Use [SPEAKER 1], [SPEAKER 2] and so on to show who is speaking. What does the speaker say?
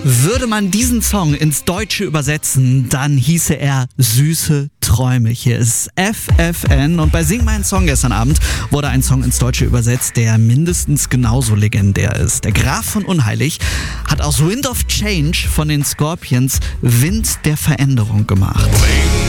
[SPEAKER 1] Würde man diesen Song ins Deutsche übersetzen, dann hieße er Süße Träume. Hier ist FFN und bei Sing meinen Song gestern Abend wurde ein Song ins Deutsche übersetzt, der mindestens genauso legendär ist. Der Graf von Unheilig hat aus Wind of Change von den Scorpions Wind der Veränderung gemacht.